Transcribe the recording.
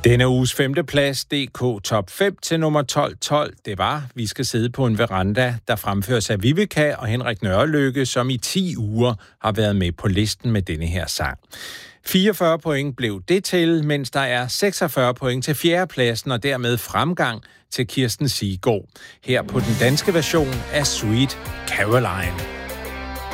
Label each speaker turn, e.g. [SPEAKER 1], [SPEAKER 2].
[SPEAKER 1] Denne uges 5. plads, DK Top 5 til nummer 1212, det var Vi skal sidde på en veranda, der fremføres af Vivica og Henrik Nørrelykke, som i 10 uger har været med på listen med denne her sang. 44 point blev det til, mens der er 46 point til 4. pladsen og dermed fremgang til Kirsten Siggaard. Her på den danske version af Sweet Caroline.